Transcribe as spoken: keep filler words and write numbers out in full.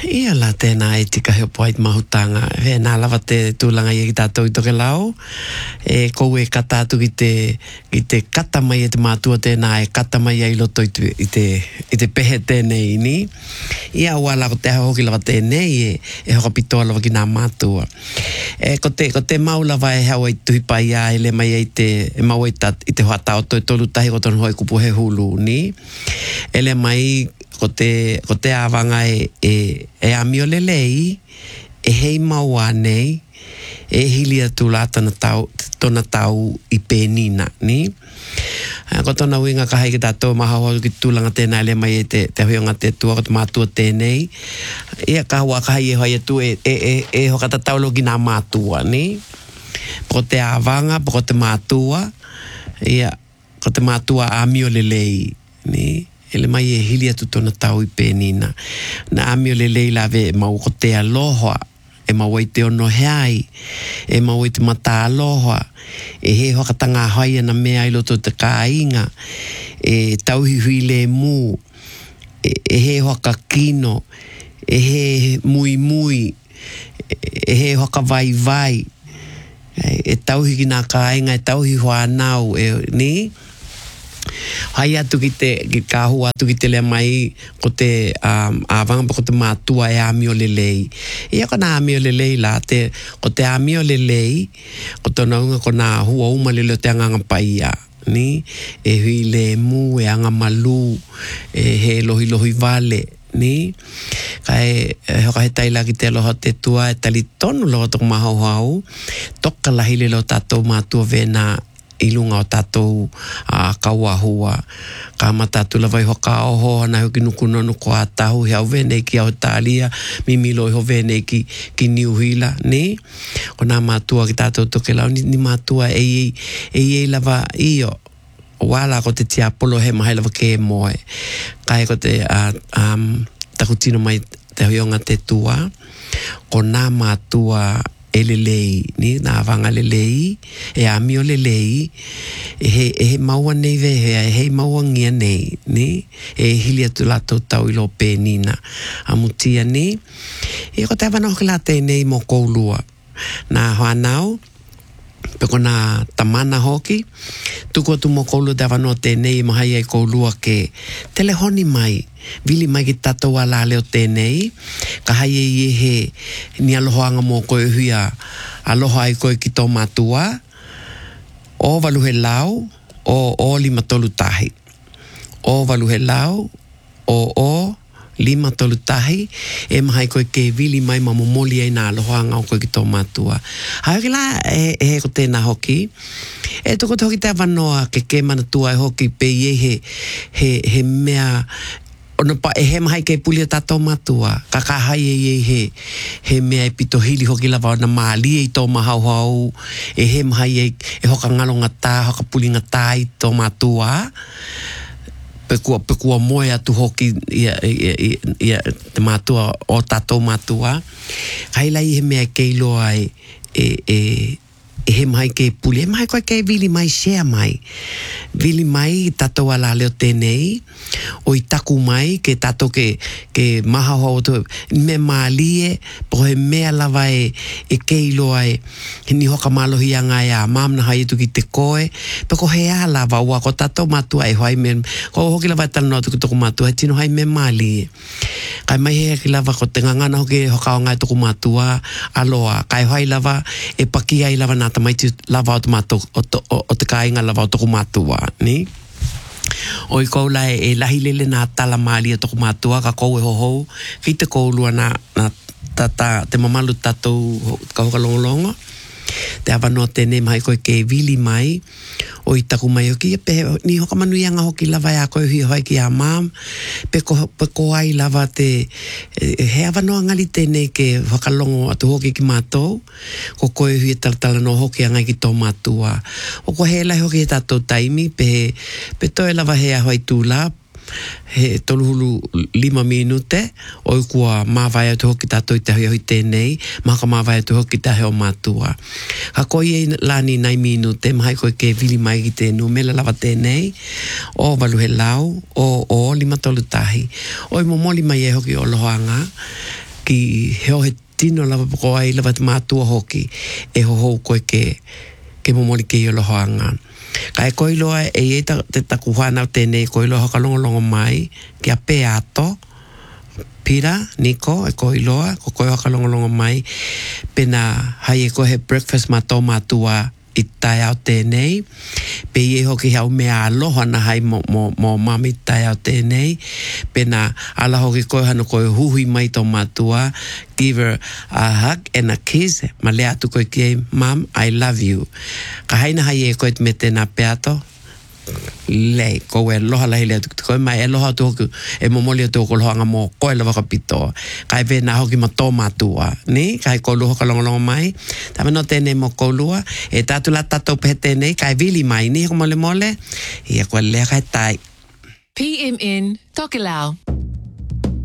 Ia la tēnā e tika heo poait mahutanga. He nā lawa te tūlanga i tātou i toke lau. E kou e katātu ki te, ki te kata mai e te mātua tēnā e kata mai ai loto i te, i te, i te pehe tēnei ni. Ia wala ko te hoki lawa tēnei e, e hoka pitoa lawa ki nā mātua. E ko te, ko te mau lawa e hawa i tuhi pai a e le mai e te, e mau i, tat, i te hoata o toi tolu tahi ko tono hoi kupu he hulu ni. E le mai ko te, ko te awanga e, e, e amio lelei, e hei maua nei, e hilia tula tana tau, tona tau i pēnina, ni? Ko tona uinga ka haike tātou mahawa ki tūlanga tēnā le mai e te, te huionga te tua, ko te mātua tēnei. Ia ka hua ka hai e hoi e tu e, e, e, e hoka tataulo ki nā mātua, ni? Ko te awanga, ko te mātua, ia, ko te mātua amio lelei, ni? Ele mai e hili atu tona tau i pēnina. Na amio le leila ve mau ko te aloha, e mau i te ono heai, e mau i te mata aloha, e he hoakatanga haia na mea i loto te kāinga, e tauhi hui le mū, e, e he hoaka kino, e he mui mui, e he hoaka vai vai, e tauhi ki nā kāinga, e tauhi hoa nau, e ni? Hai atu ki te, ki kāhua atu ki te lea mai ko te um, awanga pa ko te mātua e amio lelei. Ia ko nā amio lelei la, te, ko te amio lelei, ko tona unga ko nā hua uma leleo te anganga paia. Ni? E hui le mu, e anga malu, e he lohi lohi vale. Ni? Kai e hoka he taila ki te aloha te tua, e tali tonu loa toko mahau hau, toka lahi leleo tātou mātua vena ilunga o tātou a uh, kaua hua. Ka matatu la vai hoka oho, ana hoki nuku nonu ko a tahu, he au venei ki au tālia, mimilo i ho venei ki, ki niuhila, ne? Ko nā mātua ki tātou toke lau, ni, ni mātua e ei, e ei lava iyo. Wala ko te tia polo he mahai lava ke moe. Kai ko te uh, um, takutino mai te huionga te tua, ko nā mātua e lelei, ni, nā wanga lelei, e amio lelei, e he, e he maua nei vehea, e he maua ngia nei, ni, e hili atu lato tau ilo pēnina, a mutia ni, e ko te awana hoki la tēnei mo koulua, nā hoanau, peko nā tamana hoki, tuku atu mo koulua te awanoa tēnei, mahai ai koulua ke telehoni mai, vili mai ki tatou ala leo tēnei, ka hai e he ni alohoanga mō koe huia, aloha ai koe ki tō mātua, o waluhe lau, o o lima tolu tahi. O waluhe lau, o o lima tolu tahi, e mahai koe ke vili mai ma momoli ai nā alohoanga o koe ki tō mātua. Hai hoki la, e, e he ko tēnā hoki, e toko te hoki te awanoa ke ke mana tua e hoki pe ie he, he, he mea, ono pa e he mahai ke puli o tātou matua. Ka kahai e e he, he mea e pito hili hoki lava o na maali e i tō mahau hau, e he mahai e, e hoka ngalo ngatā, hoka puli ngatā i tō matua. Pekua, pekua moe atu hoki ia, ia, ia, ia te matua o tātou matua. Kailai he mea keiloa e, e, e, e he mai ke puli, e mai koe ke vili mai share mai. Vili mai tātou ala leo tēnei, o i taku mai ke tātou ke, ke maha hoa o tō, me maalie, po he mea lava e, e keiloa e, he ni hoka malohi anga e a mamna hai etu ki te koe, pe ko he a lava ua, ko tātou matua e hoai me, ko hoki lava e tala noa tuku toko matua, he tino hai me maalie. Kai mai he ki lava ko te ngangana hoki hoka o ngai toko matua, aloa, kai hoai lava, e paki ai lava nā tamai tu lava o te mato, o, o, o te kāinga lava o toko matua, ni? O i kou lai e lahi lele nā tala maali o toko matua, ka kou e hoho, ki te koulua nā, nā tata, te mamalu tatou ka hoka longolongo, te awanoa tēnei mai koe ke vili mai, o i taku mai hoki, pe, ni hoka manuianga hoki lava e a koe hui hoi ki a mam, pe ko, pe ko ai lava te, he awanoa ngali tēnei ke whakalongo atu hoki ki mātou, ko koe hui e talatala no hoki angai ki tō mātua. O ko he lai hoki e tātou taimi, pe, pe toi lava he a hoi tūla, he toluhulu lima minute, o i kua mawai atu hoki tātou i te hui hui tēnei, maka mawai atu hoki te heo mātua. Ka koi e lani nai minute, mahai koe ke vili mai ki tēnu, mela lava tēnei, o waluhe lau, o o lima tolu tahi. O i momoli mai e hoki o lohoanga, ki heo he tino lava poko ai lava te mātua hoki e hoho koe ke, ke momoli ke i olohoanga. Ka e koiloa e e ta, te taku whanau tēnei koiloa haka longolongo mai ki a pe ato. Pira, Niko, e koiloa, ko koe haka longolongo mai. Pena hai e koe he breakfast mato mātua i tai au tēnei. Pe i e hoki hau mea aloha na hai mo, mo, mo mami tai au tēnei. Pena ala hoki koe hano koe huhui mai tō mātua. Give her a hug and a kiss. Ma lea atu koe ki e, Mom, I love you. Ka haina hai e koe te me tēnā peato. Lei, koe e loha lahi lea tuku koe mai e loha tu hoku e momoli atu ko loha nga mo koe la waka pito. Kai vena hoki ma tō mātua. Ni, kai ko luho ka longolongo mai. Tama no tēnei mo ko lua. E tātu la tātou pehe tēnei, kai vili mai ni, ko mole mole. Ia koe lea kai tai. P M N Tokelau.